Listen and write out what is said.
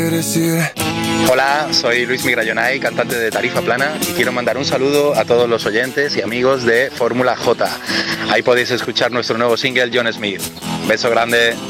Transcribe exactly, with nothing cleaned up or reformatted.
quieres ir. Hola, soy Luis Migrayonay, cantante de Tarifa Plana, y quiero mandar un saludo a todos los oyentes y amigos de Fórmula J. Ahí podéis escuchar nuestro nuevo single John Smith. Beso grande.